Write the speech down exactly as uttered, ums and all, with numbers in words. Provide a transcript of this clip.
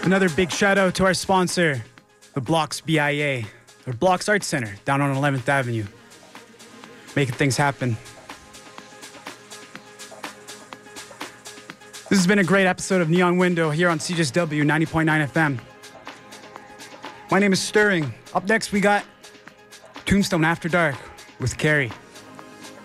Another big shout out to our sponsor, the Blocks B I A, or Blocks Art Center down on eleventh Avenue. Making things happen. This has been a great episode of Neon Window here on C J S W ninety point nine F M. My name is Stirring. Up next, we got Tombstone After Dark with Carrie.